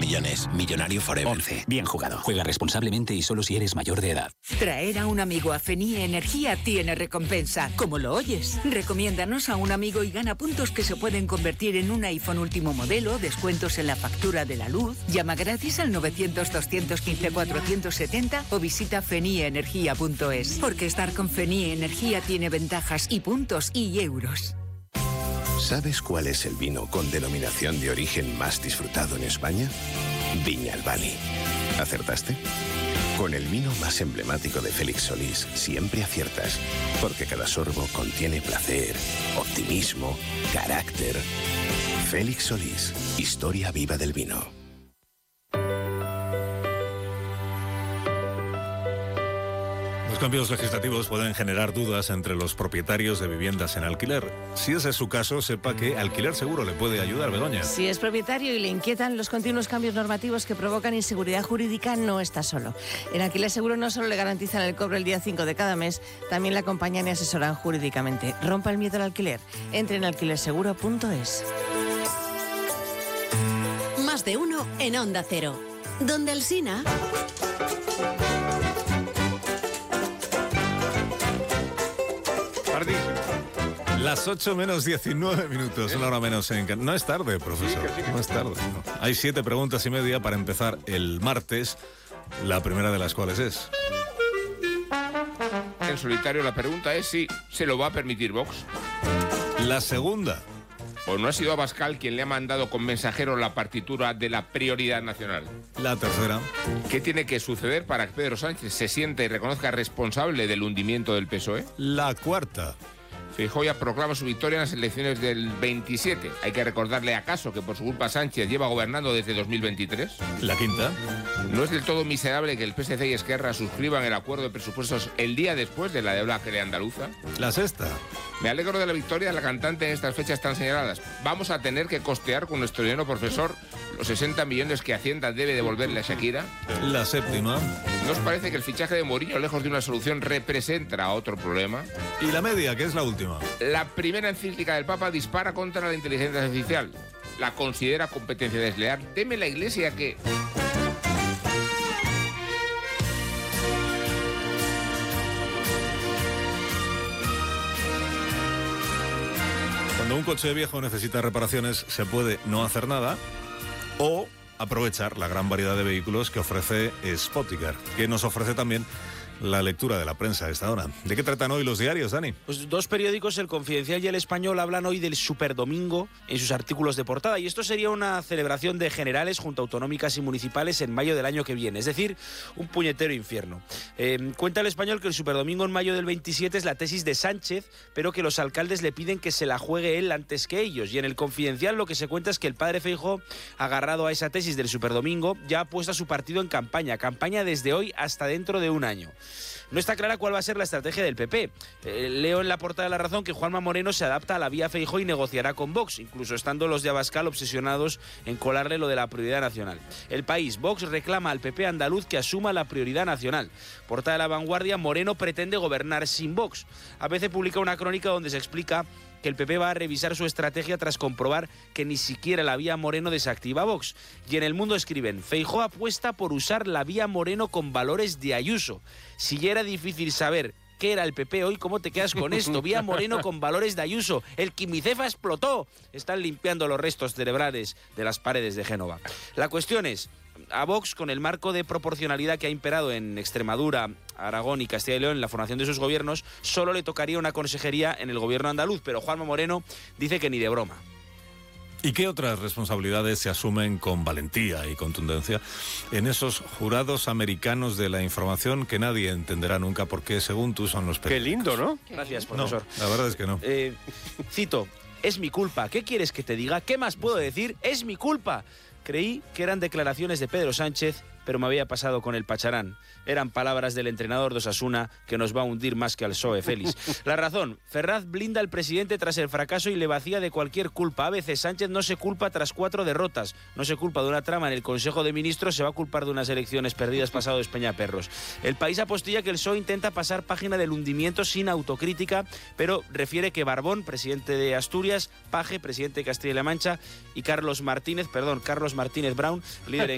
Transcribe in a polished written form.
millones. Millonario forever. 11. Bien jugado. Juega responsablemente y solo si eres mayor de edad. Traer a un amigo a FENIE Energía tiene recompensa. ¿Cómo lo oyes? Recomiéndanos a un amigo y gana puntos que se pueden convertir en un iPhone último modelo, descuentos en la factura de la luz. Llama gratis al 900-215-470 o visita fenieenergia.es. Porque estar con FENIE Energía tiene ventajas y puntos y euros. ¿Sabes cuál es el vino con denominación de origen más disfrutado en España? Viña Albani. ¿Acertaste? Con el vino más emblemático de Félix Solís siempre aciertas, porque cada sorbo contiene placer, optimismo, carácter. Félix Solís, historia viva del vino. Los cambios legislativos pueden generar dudas entre los propietarios de viviendas en alquiler. Si ese es su caso, sepa que Alquiler Seguro le puede ayudar, Begoña. Si es propietario y le inquietan los continuos cambios normativos que provocan inseguridad jurídica, no está solo. En Alquiler Seguro no solo le garantizan el cobro el día 5 de cada mes, también le acompañan y asesoran jurídicamente. Rompa el miedo al alquiler. Entre en alquilerseguro.es. Más de uno en Onda Cero. Donde Alsina... Las 8 menos 19 minutos, una hora menos en... No es tarde, profesor, no es tarde. No. Hay 7 preguntas y media para empezar el martes, la primera de las cuales es... En solitario la pregunta es si se lo va a permitir Vox. La segunda... ¿O no ha sido Abascal quien le ha mandado con mensajero la partitura de la prioridad nacional? La tercera... ¿Qué tiene que suceder para que Pedro Sánchez se sienta y reconozca responsable del hundimiento del PSOE? La cuarta... Feijóo ya proclama su victoria en las elecciones del 27. Hay que recordarle acaso que por su culpa Sánchez lleva gobernando desde 2023. La quinta. No es del todo miserable que el PSC y Esquerra suscriban el acuerdo de presupuestos el día después de la debacle andaluza. La sexta. Me alegro de la victoria de la cantante en estas fechas tan señaladas. Vamos a tener que costear con nuestro dinero profesor los 60 millones que Hacienda debe devolverle a Shakira. La séptima. ¿No os parece que el fichaje de Mourinho, lejos de una solución, representa otro problema? Y la media, que es la última. La primera encíclica del Papa dispara contra la inteligencia artificial. La considera competencia desleal. Teme la Iglesia que... Cuando un coche viejo necesita reparaciones, se puede no hacer nada o aprovechar la gran variedad de vehículos que ofrece Spoticar, que nos ofrece también la lectura de la prensa a esta hora. ¿De qué tratan hoy los diarios, Dani? Pues dos periódicos, El Confidencial y El Español, hablan hoy del Superdomingo en sus artículos de portada. Y esto sería una celebración de generales junto a autonómicas y municipales en mayo del año que viene. Es decir, un puñetero infierno. Cuenta El Español que el Superdomingo en mayo del 27 es la tesis de Sánchez, pero que los alcaldes le piden que se la juegue él antes que ellos. Y en El Confidencial lo que se cuenta es que el padre Feijóo, agarrado a esa tesis del Superdomingo, ya ha puesto a su partido en campaña desde hoy hasta dentro de un año. No está clara cuál va a ser la estrategia del PP. Leo en la portada de La Razón que Juanma Moreno se adapta a la vía Feijóo y negociará con Vox, incluso estando los de Abascal obsesionados en colarle lo de la prioridad nacional. El País, Vox reclama al PP andaluz que asuma la prioridad nacional. Portada de La Vanguardia, Moreno pretende gobernar sin Vox. ABC publica una crónica donde se explica que el PP va a revisar su estrategia tras comprobar que ni siquiera la vía Moreno desactiva Vox. Y en El Mundo escriben, Feijóo apuesta por usar la vía Moreno con valores de Ayuso. Si ya era difícil saber qué era el PP hoy, ¿cómo te quedas con esto? Vía Moreno con valores de Ayuso. El quimicefa explotó. Están limpiando los restos cerebrales de las paredes de Génova. La cuestión es, a Vox, con el marco de proporcionalidad que ha imperado en Extremadura, Aragón y Castilla y León en la formación de sus gobiernos, solo le tocaría una consejería en el gobierno andaluz, pero Juanma Moreno dice que ni de broma. ¿Y qué otras responsabilidades se asumen con valentía y contundencia en esos jurados americanos de la información que nadie entenderá nunca porque, según tú, son los periódicos? Qué lindo, ¿no? Gracias, profesor. No, la verdad es que no. Cito, es mi culpa. ¿Qué quieres que te diga? ¿Qué más puedo decir? Es mi culpa. Creí que eran declaraciones de Pedro Sánchez, pero me había pasado con el Pacharán. Eran palabras del entrenador de Osasuna que nos va a hundir más que al PSOE, Félix. La Razón, Ferraz blinda al presidente tras el fracaso y le vacía de cualquier culpa. A veces Sánchez no se culpa tras 4 derrotas, no se culpa de una trama en el Consejo de Ministros, se va a culpar de unas elecciones perdidas pasado de Peñaperros. El País apostilla que el PSOE intenta pasar página del hundimiento sin autocrítica, pero refiere que Barbón, presidente de Asturias, Paje, presidente de Castilla y La Mancha, y Carlos Martínez Brown, líder en